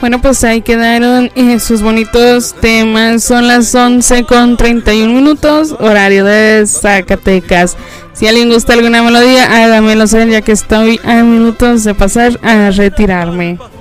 Bueno, pues ahí quedaron sus bonitos temas. Son las 11:31, horario de Zacatecas. Si alguien gusta alguna melodía, hágamelo saber, ya que estoy a minutos de pasar a retirarme.